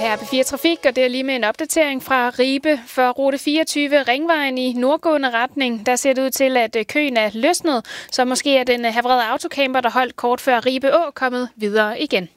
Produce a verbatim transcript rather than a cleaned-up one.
Her er P fire Trafik, og det er lige med en opdatering fra Ribe. For rute fireogtyve Ringvejen i nordgående retning, der ser det ud til, at køen er løsnet, så måske er den havrede autocamper, der holdt kort før Ribe Å, kommet videre igen.